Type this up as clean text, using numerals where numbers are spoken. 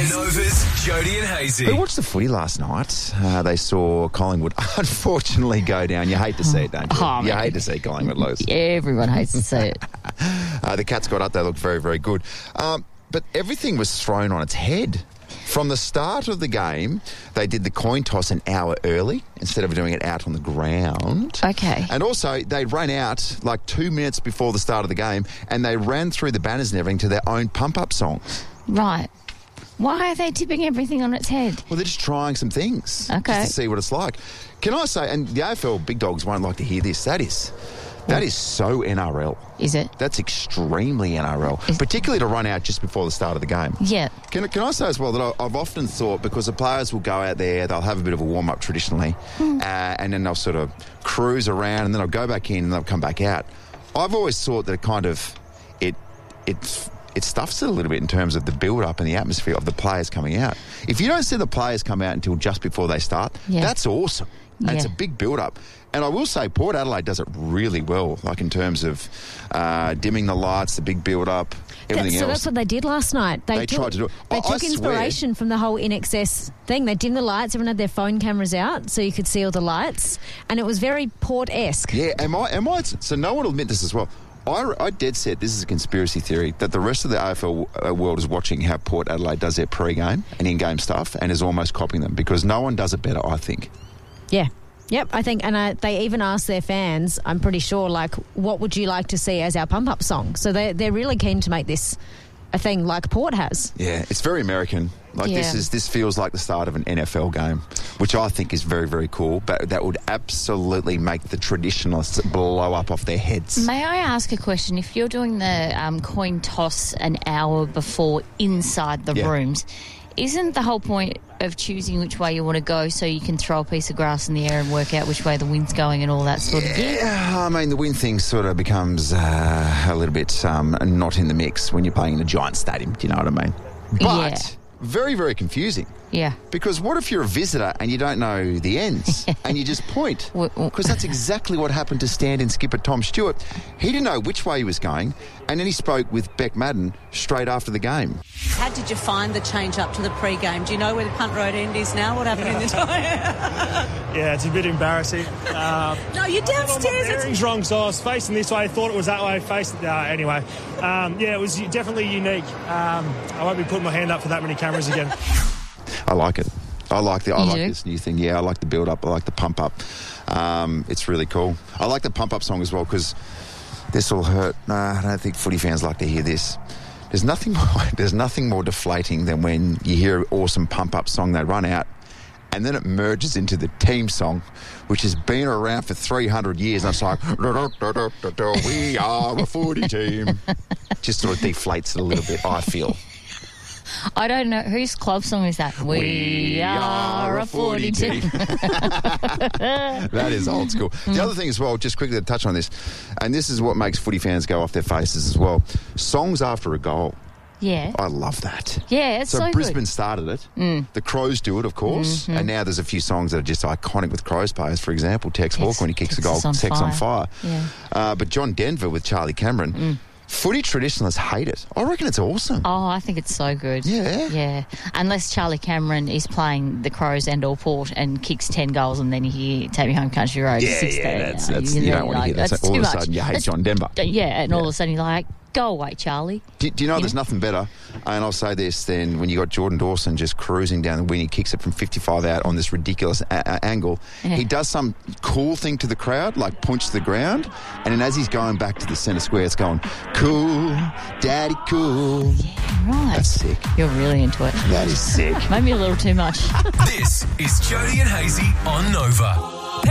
Nova's Jody and Hazy. Who watched the footy last night? They saw Collingwood unfortunately go down. You hate to see it, don't you? Oh, you man. hate to see Collingwood lose. Everyone hates to see it. The Cats got up. They looked very, very good. But everything was thrown on its head. From the start of the game, they did the coin toss an hour early instead of doing it out on the ground. Okay. And also, they ran out like 2 minutes before the start of the game, and they ran through the banners and everything to their own pump-up songs. Right. Why are they tipping everything on its head? Well, they're just trying some things. Okay. Just to see what it's like. Can I say, and the AFL big dogs won't like to hear this, that is so NRL. Is it? That's extremely NRL, particularly to run out just before the start of the game. Yeah. Can I say as well that I've often thought, because the players will go out there, they'll have a bit of a warm-up traditionally, and then they'll sort of cruise around, and then they'll go back in and they'll come back out. I've always thought that it kind of, it stuffs it a little bit in terms of the build-up and the atmosphere of the players coming out. If you don't see the players come out until just before they start, that's awesome. And it's a big build-up. And I will say Port Adelaide does it really well, like in terms of dimming the lights, the big build-up, everything else. So that's what they did last night. They tried to do it. They took inspiration from the whole INXS thing. They dimmed the lights. Everyone had their phone cameras out so you could see all the lights. And it was very Port-esque. Yeah, am I? So no one will admit this as well. I dead set, this is a conspiracy theory, that the rest of the AFL world is watching how Port Adelaide does their pre-game and in-game stuff and is almost copying them, because no one does it better, I think. Yeah. Yep, I think, and they even asked their fans, I'm pretty sure, like, what would you like to see as our pump-up song? So they're really keen to make this a thing like Port has. Yeah, it's very American. Like, this feels like the start of an NFL game, which I think is very, very cool, but that would absolutely make the traditionalists blow up off their heads. May I ask a question? If you're doing the coin toss an hour before inside the rooms, isn't the whole point of choosing which way you want to go so you can throw a piece of grass in the air and work out which way the wind's going and all that sort of thing? Yeah, I mean, the wind thing sort of becomes a little bit not in the mix when you're playing in a giant stadium, do you know what I mean? But very, very confusing. Yeah. Because what if you're a visitor and you don't know the ends and you just point? Because that's exactly what happened to stand-in skipper Tom Stewart. He didn't know which way he was going, and then he spoke with Beck Madden straight after the game. How did you find the change up to the pre-game? Do you know where the Punt Road end is now? What happened in the time? Yeah, it's a bit embarrassing. No, you're downstairs. Bearing's wrong, so I was facing this way. I thought it was that way. Faced anyway. It was definitely unique. I won't be putting my hand up for that many cameras again. I like it. I like this new thing. Yeah, I like the build-up. I like the pump-up. It's really cool. I like the pump-up song as well, because this will hurt. I don't think footy fans like to hear this. There's nothing more deflating than when you hear an awesome pump-up song, they run out, and then it merges into the team song, which has been around for 300 years, and it's like, we are a footy team. Just sort of deflates it a little bit, I feel. I don't know. Whose club song is that? We are a footy team. That is old school. The other thing as well, just quickly to touch on this, and this is what makes footy fans go off their faces as well, songs after a goal. Yeah. I love that. Yeah, it's so good. Brisbane started it. The Crows do it, of course. And now there's a few songs that are just iconic with Crows players. For example, Tex Hawke, when he kicks a goal, Tex on fire. Yeah. But John Denver with Charlie Cameron, footy traditionalists hate it. I reckon it's awesome. Oh, I think it's so good. Yeah. Yeah. Unless Charlie Cameron is playing the Crows and or Port and kicks 10 goals and then you hear Take Me Home Country Road. Yeah, 16, that's you don't want to hear that. That's all of a too sudden you hate much. John Denver. Yeah, and all of a sudden you're like, go away, Charlie. Do you know there's nothing better? And I'll say this then, when you got Jordan Dawson just cruising down the wing, he kicks it from 55 out on this ridiculous angle. Yeah. He does some cool thing to the crowd, like punch to the ground, and then as he's going back to the centre square, it's going, cool, daddy cool. Yeah, right. That's sick. You're really into it. That is sick. Maybe a little too much. This is Jody and Hazy on Nova.